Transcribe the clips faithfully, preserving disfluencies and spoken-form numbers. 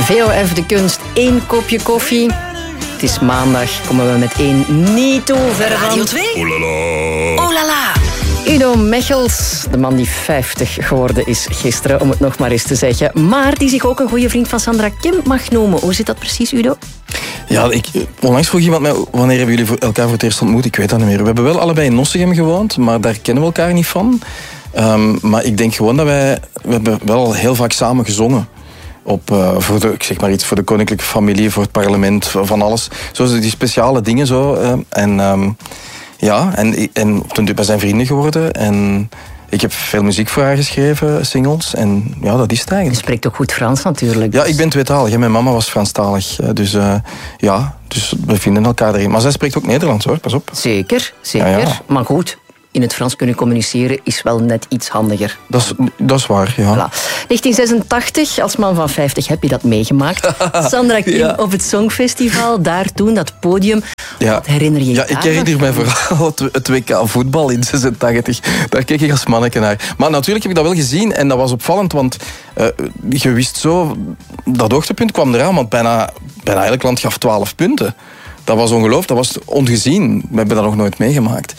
V O F De Kunst, één kopje koffie. Het is maandag, komen we met één niet toe ver van... Radio twee. Oh la la. Oh la la. Udo Mechels, de man die vijftig geworden is gisteren, om het nog maar eens te zeggen. Maar die zich ook een goede vriend van Sandra Kim mag noemen. Hoe zit dat precies, Udo? Ja, ik, onlangs vroeg iemand mij, wanneer hebben jullie elkaar voor het eerst ontmoet? Ik weet dat niet meer. We hebben wel allebei in Nossegem gewoond, maar daar kennen we elkaar niet van. Um, maar ik denk gewoon dat wij... We hebben wel heel vaak samen gezongen. Op, uh, voor de, ik zeg maar iets, voor de koninklijke familie, voor het parlement, van alles. Zo die speciale dingen zo. Uh, en um, ja, en, en toen we zijn vrienden geworden. En ik heb veel muziek voor haar geschreven, singles. En ja, dat is het eigenlijk. Je spreekt ook goed Frans natuurlijk. Ja, ik ben tweetalig. Mijn mama was Franstalig. Dus uh, ja, dus we vinden elkaar erin. Maar zij spreekt ook Nederlands hoor, pas op. Zeker, zeker. Ja, ja. Maar goed, in het Frans kunnen communiceren is wel net iets handiger. Dat is, dat is waar, ja. Voilà. negentien zesentachtig, als man van vijftig heb je dat meegemaakt. Sandra Kim ja. op het Songfestival, daar toen, dat podium. Ja. Wat herinner je je Ja, ik herinner mij vooral het W K voetbal in zesentachtig. Daar keek ik als manneke naar. Maar natuurlijk heb ik dat wel gezien en dat was opvallend, want uh, je wist zo, dat hoogtepunt kwam eraan, want bijna, bijna elk land gaf twaalf punten. Dat was ongelooflijk, dat was ongezien. We hebben dat nog nooit meegemaakt.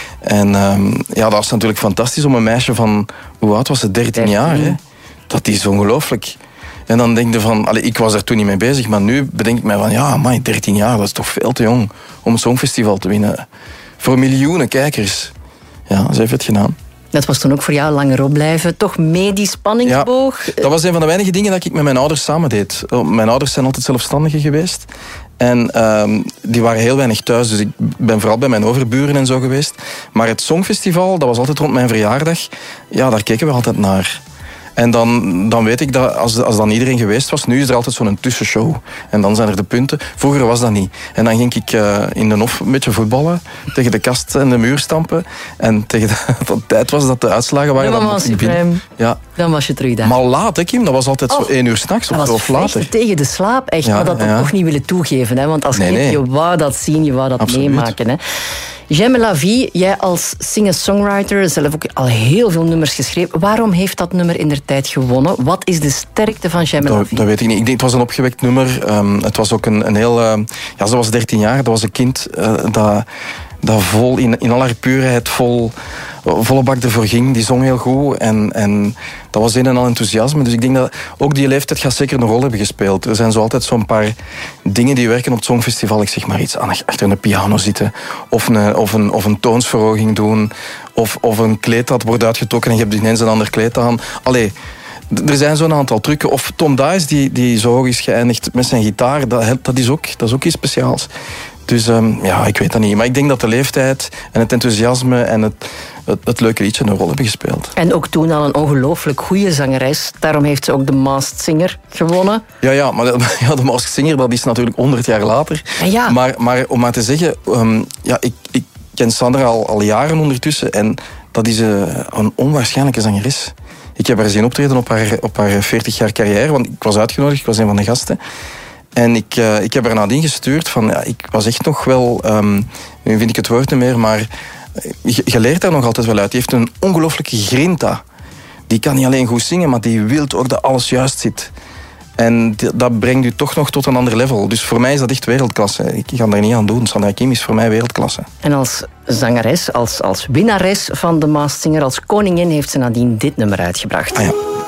En um, ja, dat was natuurlijk fantastisch om een meisje van, hoe oud was ze, dertien jaar. Hè? Dat is ongelooflijk. En dan denk je van, allez, ik was er toen niet mee bezig, maar nu bedenk ik mij van, ja, amai, dertien jaar, dat is toch veel te jong om een songfestival te winnen. Voor miljoenen kijkers. Ja, ze heeft het gedaan. Dat was toen ook voor jou langer opblijven. Toch mee die spanningsboog? Ja, dat was een van de weinige dingen dat ik met mijn ouders samen deed. Mijn ouders zijn altijd zelfstandigen geweest. En um, die waren heel weinig thuis. Dus ik ben vooral bij mijn overburen en zo geweest. Maar het Songfestival, dat was altijd rond mijn verjaardag. Ja, daar keken we altijd naar. En dan, dan weet ik dat als, als dan iedereen geweest was, nu is er altijd zo'n tussenshow. En dan zijn er de punten. Vroeger was dat niet. En dan ging ik uh, in de hof een beetje voetballen, tegen de kast en de muur stampen. En tegen de, de tijd was dat de uitslagen waren. Dan, dan, was, je binnen, ja. dan was je terug daar. Maar laat, hè, Kim? Dat was altijd oh, zo één uur s'nachts of, of later. Tegen de slaap, echt. Ja, maar dat ja. toch niet willen toegeven. Hè? Want als nee, kind, nee. je wou dat zien, je wou dat Absoluut. meemaken. Hè? J'aime la vie, jij als singer-songwriter, zelf ook al heel veel nummers geschreven. Waarom heeft dat nummer indertijd gewonnen? Wat is de sterkte van J'aime la vie? Dat, dat weet ik niet. Ik denk, het was een opgewekt nummer. Um, het was ook een, een heel... Uh, ja, ze was dertien jaar. Dat was een kind uh, dat, dat vol, in, in al haar puurheid, vol, volle bak ervoor ging. Die zong heel goed. En, en dat was een en al enthousiasme. Dus ik denk dat ook die leeftijd gaat zeker een rol hebben gespeeld. Er zijn zo altijd zo'n paar dingen die werken op het Songfestival. Ik zeg maar iets, achter een piano zitten. Of een, of een, of een toonsverhoging doen. Of, of een kleed dat wordt uitgetrokken en je hebt ineens een ander kleed aan. Allee, er zijn zo'n aantal trucken. Of Tom Dice, die, die zo hoog is geëindigd met zijn gitaar. Dat, dat, is, ook, dat is ook iets speciaals. Dus um, ja, ik weet dat niet. Maar ik denk dat de leeftijd en het enthousiasme en het, het, het leuke liedje een rol hebben gespeeld. En ook toen al een ongelooflijk goede zangeres. Daarom heeft ze ook de Masked Singer gewonnen. Ja, ja, maar de, ja, de Masked Singer, dat is natuurlijk honderd jaar later. Ja, ja. Maar, maar om maar te zeggen, um, ja, ik, ik ken Sandra al, al jaren ondertussen. En dat is uh, een onwaarschijnlijke zangeres. Ik heb haar zien optreden op haar, op haar veertig jaar carrière. Want ik was uitgenodigd, ik was een van de gasten. En ik, uh, ik heb er nadien gestuurd van, ja, ik was echt nog wel, um, nu vind ik het woord niet meer, maar je, je leert daar nog altijd wel uit. Die heeft een ongelooflijke grinta. Die kan niet alleen goed zingen, maar die wil ook dat alles juist zit. En die, dat brengt u toch nog tot een ander level. Dus voor mij is dat echt wereldklasse. Ik ga daar niet aan doen. Sandra Kim is voor mij wereldklasse. En als zangeres, als, als winnares van de Masked Singer, als koningin, heeft ze nadien dit nummer uitgebracht. Ah ja.